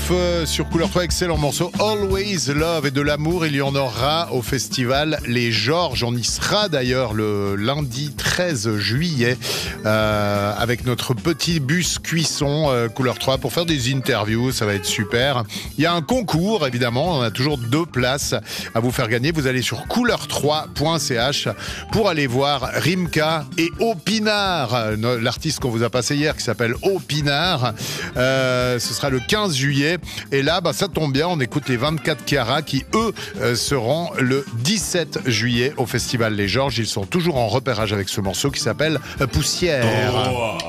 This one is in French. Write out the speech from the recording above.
sur Couleur 3, excellent morceau Always Love, et de l'amour il y en aura au festival Les Georges. On y sera d'ailleurs le lundi 13 juillet avec notre petit bus cuisson Couleur 3 pour faire des interviews, ça va être super. Il y a un concours évidemment, on a toujours 2 places à vous faire gagner. Vous allez sur couleur3.ch pour aller voir Rimka et Opinard, l'artiste qu'on vous a passé hier qui s'appelle Opinard. Ce sera le 15 juillet. Et là, ça tombe bien, on écoute les 24 Carats qui, eux, seront le 17 juillet au Festival Les Georges. Ils sont toujours en repérage avec ce morceau qui s'appelle Poussière.